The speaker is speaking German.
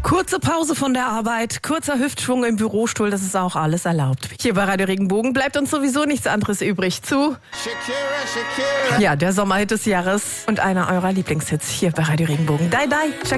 Kurze Pause von der Arbeit, kurzer Hüftschwung im Bürostuhl, das ist auch alles erlaubt. Hier bei Radio Regenbogen bleibt uns sowieso nichts anderes übrig zu. Shakira. Ja, der Sommerhit des Jahres und einer eurer Lieblingshits hier bei Radio Regenbogen. Die, Shakira.